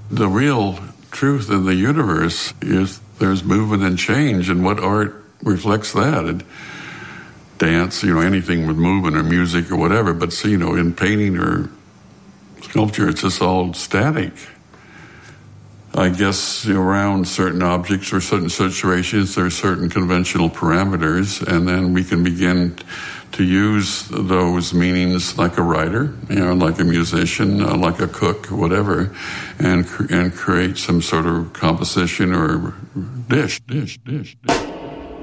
The real truth in the universe is there's movement and change, and what art reflects that. And dance, anything with movement or music or whatever, but in painting or sculpture, it's just all static. I guess around certain objects or certain situations, there are certain conventional parameters, and then we can begin to use those meanings like a writer, like a musician, like a cook, whatever, and create some sort of composition or dish.